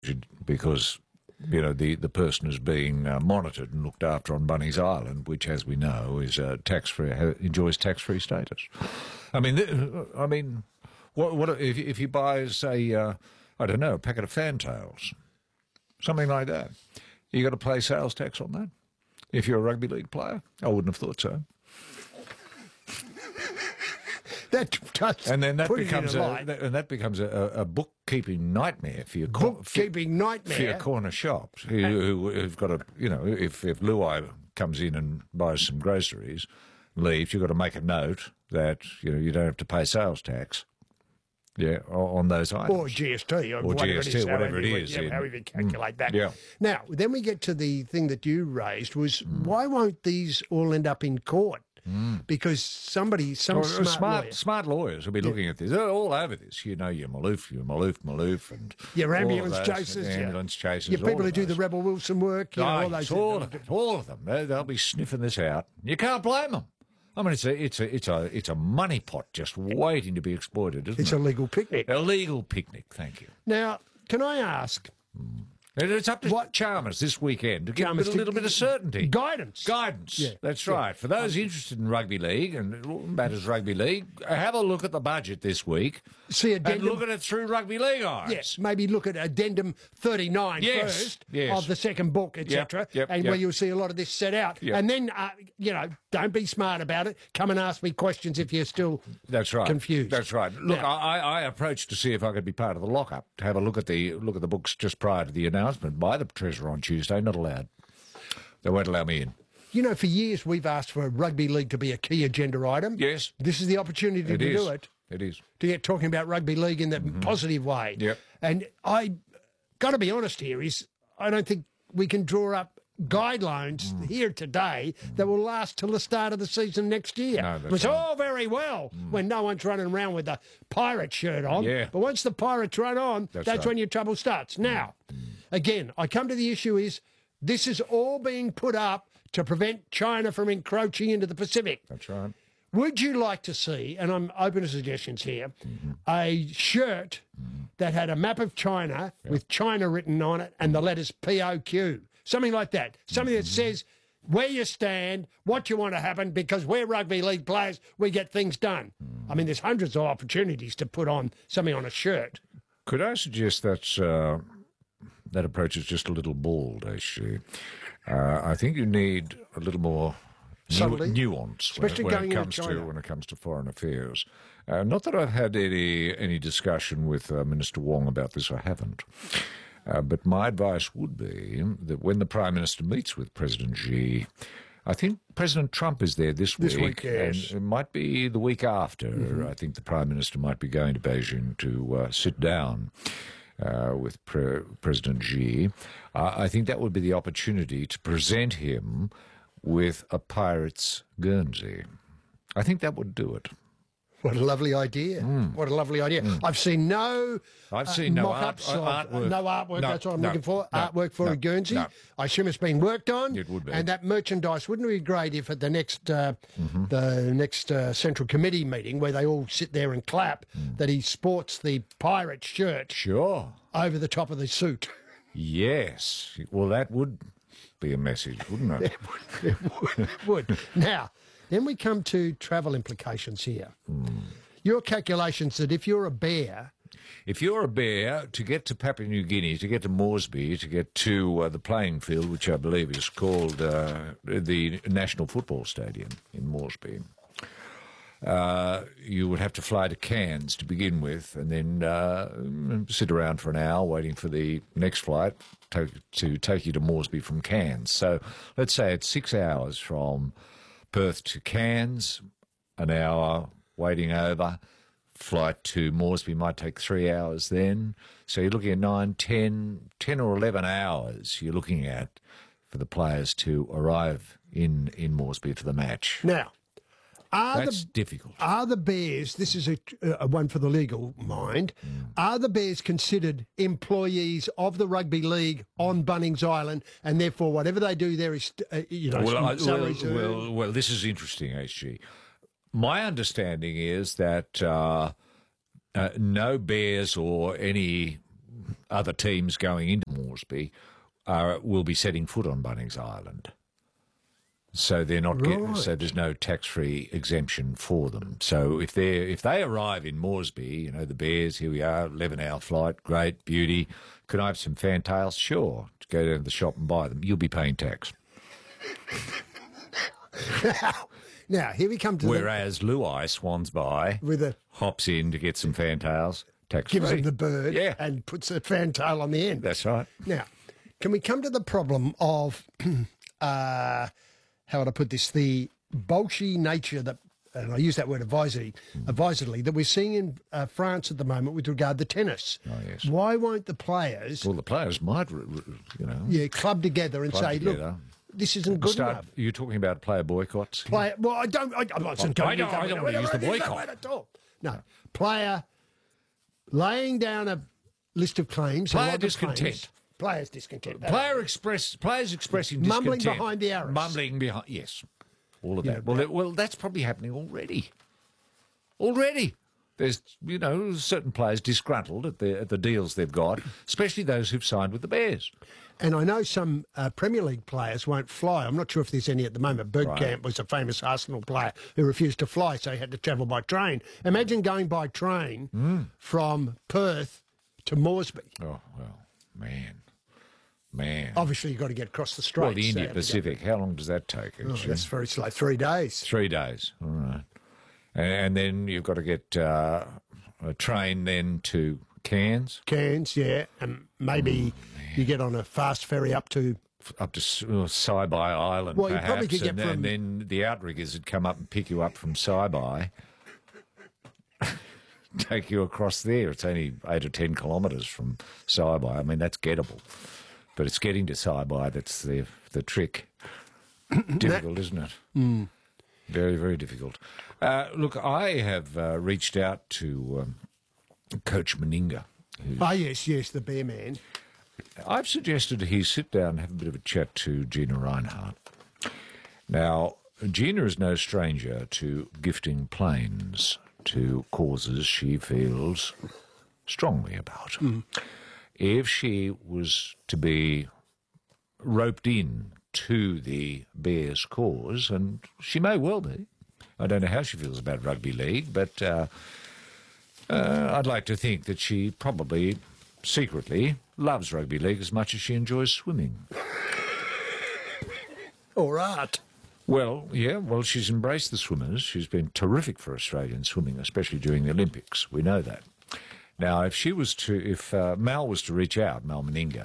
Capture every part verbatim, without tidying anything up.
because, you know, the, the person is being uh, monitored and looked after on Bunnings Island, which, as we know, is uh, tax-free, enjoys tax-free status. I mean, th- I mean, what, what if, if you buy, say, uh, I don't know, a packet of Fantails, something like that, you got to pay sales tax on that? If you're a rugby league player, I wouldn't have thought so. That does and then that put becomes it in a, a light. that, and that becomes a, a bookkeeping nightmare for your bookkeeping for, nightmare for your corner shops who, who, who've got to, you know, if if Luai comes in and buys some groceries, leaves, you've got to make a note that, you know, you don't have to pay sales tax. Yeah, on those items. Or G S T. Or, or whatever G S T, it is, whatever it however, is. Yeah, in, however you calculate mm, that. Yeah. Now, then we get to the thing that you raised was, mm. why won't these all end up in court? Mm. Because somebody, some or, smart, smart, lawyer, smart lawyers will be looking yeah. at this. They're all over this. You know, your Maloof, your Maloof, Maloof, and your ambulance those, chasers, ambulance yeah. chasers, your people who do those. the Rebel Wilson work, you know, all those. All of, it, all of them. They'll be sniffing this out. You can't blame them. I mean, it's a, it's a, it's a, it's a money pot just waiting to be exploited, isn't it's it? It's a legal picnic. A legal picnic. Thank you. Now, can I ask? Mm. It's up to what? Chalmers this weekend to give Chalmers a little bit of certainty. Guidance. Guidance. Yeah. That's yeah. right. For those interested in rugby league and matters rugby league, have a look at the budget this week. See addendum, and look at it through rugby league eyes. Yes, maybe look at addendum thirty-nine yes. first yes. of the second book, et cetera, yep. yep. and yep. where you'll see a lot of this set out. Yep. And then, uh, you know, don't be smart about it. Come and ask me questions if you're still That's right. confused. That's right. Look, now, I, I approached to see if I could be part of the lockup, to have a look at the look at the books just prior to the announcement by the Treasurer on Tuesday. Not allowed. They won't allow me in. You know, for years we've asked for rugby league to be a key agenda item. Yes. This is the opportunity it to is. do it. It is. To get talking about rugby league in the mm-hmm. positive way. Yep. And I got to be honest here, is I don't think we can draw up guidelines mm. here today mm. that will last till the start of the season next year. No, it's right. all very well mm. when no one's running around with a pirate shirt on. Yeah. But once the pirates run on, that's, that's right. when your trouble starts. Now, mm. again, I come to the issue is this is all being put up to prevent China from encroaching into the Pacific. That's right. Would you like to see, and I'm open to suggestions here, mm-hmm. a shirt mm-hmm. that had a map of China yep. with China written on it and the letters P O Q? Something like that. Something mm-hmm. that says where you stand, what you want to happen, because we're rugby league players, we get things done. Mm-hmm. I mean, there's hundreds of opportunities to put on something on a shirt. Could I suggest that's, uh, that approach is just a little bald, actually? Uh, I think you need a little more Nu- nuance when, Especially when going it comes into China. to when it comes to foreign affairs. Uh, not that I've had any any discussion with uh, Minister Wong about this. I haven't. Uh, but my advice would be that when the Prime Minister meets with President Xi, I think President Trump is there this, this week, week yes. and it might be the week after. Mm-hmm. I think the Prime Minister might be going to Beijing to uh, sit down Uh, with Pre- President Xi. Uh, I think that would be the opportunity to present him with a pirate's Guernsey. I think that would do it. What a lovely idea. Mm. What a lovely idea. Mm. I've seen no I've seen uh, no mock-ups art, of, artwork. No artwork, no, that's what I'm no, looking for. No, artwork for no, a Guernsey. No. I assume it's been worked on. It would be. And that merchandise, wouldn't it be great if at the next uh, mm-hmm. the next uh, Central Committee meeting where they all sit there and clap mm. that he sports the pirate shirt sure. over the top of the suit. Yes. Well, that would be a message, wouldn't it? It would. It would. It would. Now, then we come to travel implications here. Mm. Your calculations that if you're a bear... If you're a bear, to get to Papua New Guinea, to get to Moresby, to get to uh, the playing field, which I believe is called uh, the National Football Stadium in Moresby, uh, you would have to fly to Cairns to begin with, and then uh, sit around for an hour waiting for the next flight to, to take you to Moresby from Cairns. So let's say it's six hours from Perth to Cairns, an hour waiting over. Flight to Moresby might take three hours then. So you're looking at nine, ten, ten or eleven hours you're looking at for the players to arrive in, in Moresby for the match. Now, are That's the, difficult. Are the Bears, this is a, a one for the legal mind, mm. are the Bears considered employees of the Rugby League on Bunnings Island, and therefore whatever they do there is, uh, you know, well, I, salaries well, well, well, this is interesting, H G. My understanding is that uh, uh, no Bears or any other teams going into Moresby are, will be setting foot on Bunnings Island. So they're not getting, Right. so there's no tax-free exemption for them. So if they if they arrive in Moresby, you know, the Bears, here we are, eleven-hour flight, great, beauty. Can I have some fantails? Sure. Go down to the shop and buy them. You'll be paying tax. Now, here we come to Whereas Luai swans by, the, with a hops in to get some fantails, tax-free. gives them the bird Yeah. and puts a fantail on the end. That's right. Now, can we come to the problem of, uh, how would I put this, the bulky nature that, and I use that word advisedly, advisedly that we're seeing in uh, France at the moment with regard to tennis. Oh, yes. Why won't the players, Well, the players might, r- r- you know, yeah, club together and club say, together. look, this isn't good start. enough. You're talking about player boycotts? Player, well, I don't, I, I'm not saying I don't- I don't want to use the that boycott. word at all. No, player laying down a list of claims. a Player lot of discontent. claims. Players discontent. Player express, players expressing Mumbling discontent. behind the arrows. Mumbling behind, yes. All of Yeah, that. Well, it, well, that's probably happening already. Already. There's, you know, certain players disgruntled at the, at the deals they've got, especially those who've signed with the Bears. And I know some uh, Premier League players won't fly. I'm not sure if there's any at the moment. Bergkamp Right. was a famous Arsenal player who refused to fly, so he had to travel by train. Imagine going by train Mm. from Perth to Moresby. Oh, well, man. Man. Obviously, you've got to get across the straits. well, the so Indian you have to go- Pacific, how long does that take? Oh, actually? that's very slow. Three days. Three days. All right. And, and then you've got to get uh, a train then to Cairns, Cairns, yeah. And maybe Oh, you get on a fast ferry up to... up to S- uh, Saibai Island, Well, you perhaps, probably could get and, from- and then the outriggers would come up and pick you up from Saibai, take you across there. It's only eight or ten kilometres from Saibai. I mean, that's gettable. But it's getting to Saibai that's the, the trick. Difficult, isn't it? Mm. Very, very difficult. Uh, look, I have uh, reached out to um, Coach Meninga. Oh, yes, yes, the bear man. I've suggested he sit down and have a bit of a chat to Gina Reinhardt. Now, Gina is no stranger to gifting planes to causes she feels strongly about. Mm. If she was to be roped in to the Bears' cause, and she may well be, I don't know how she feels about rugby league, but uh, uh, I'd like to think that she probably secretly loves rugby league as much as she enjoys swimming. All right. Well, yeah, well, she's embraced the swimmers. She's been terrific for Australian swimming, especially during the Olympics. We know that. Now, if she was to, if uh, Mal was to reach out, Mal Meninga,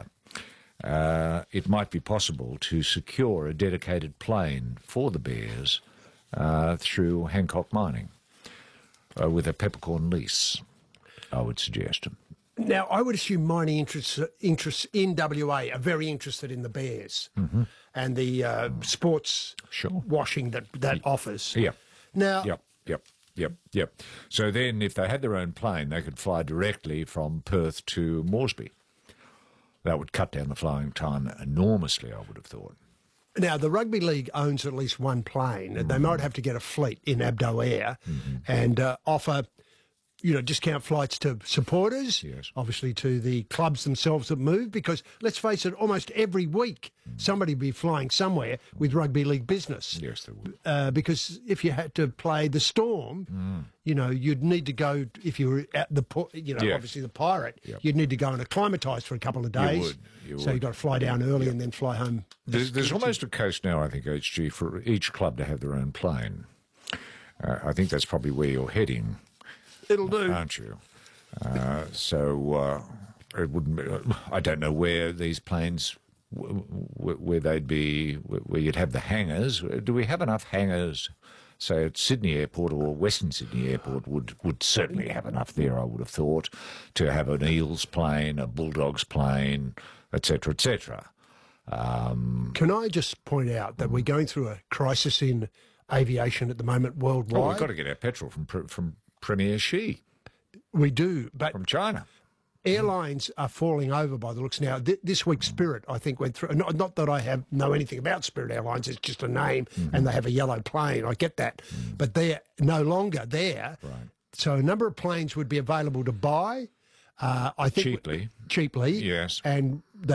uh, it might be possible to secure a dedicated plane for the Bears uh, through Hancock Mining uh, with a peppercorn lease, I would suggest. Now, I would assume mining interests, interests in W A are very interested in the Bears and the uh, sports Sure. washing that that offers. Yeah. Now, Yep, yep, yep, yep. So then, if they had their own plane, they could fly directly from Perth to Moresby. That would cut down the flying time enormously, I would have thought. now the rugby league owns at least one plane, and they might have to get a fleet in Abdo Air and uh, offer, you know, discount flights to supporters, Yes. obviously to the clubs themselves that move, because let's face it, almost every week somebody will be flying somewhere with rugby league business. Yes, they would. Uh, because if you had to play the Storm, you know, you'd need to go, if you were at the, po- you know, Yeah. obviously the Pirate, Yep. you'd need to go and acclimatise for a couple of days. would, you so would. you've got to fly down early and then fly home. There's, there's almost a case now, I think, H G, for each club to have their own plane. Uh, I think that's probably where you're heading, It'll do. aren't you? Uh, so uh, it wouldn't. Be, I don't know where these planes, w- w- where they'd be, where you'd have the hangars. Do we have enough hangars? Say at Sydney Airport or Western Sydney Airport would, would certainly have enough there, I would have thought, to have an Eels plane, a Bulldogs plane, et cetera, et cetera. Um, Can I just point out that we're going through a crisis in aviation at the moment worldwide? oh, we've got to get our petrol from Pre- from Premier Xi, We do, but from China. airlines are falling over by the looks now. Th- this week, Spirit, I think, went through. Not, not that I have know anything about Spirit Airlines; it's just a name, and they have a yellow plane. I get that, but they're no longer there. Right. So a number of planes would be available to buy. Uh, I think Cheaply. cheaply, Yes. and they